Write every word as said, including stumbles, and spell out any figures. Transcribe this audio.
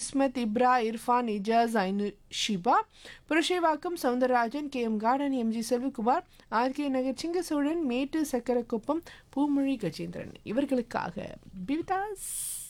இஸ்மத், இப்ரா, இர்ஃபான், இஜாஸ், ஐனு ஷிபா, புரஷேவாக்கம் Soundararajan, K M garden, MG Selvakumar, RK நகர் சிங்கசோழன், மேட்டு சக்கரக்குப்பம் பூமொழி கஜேந்திரன் இவர்களுக்காக பிவிதாஸ்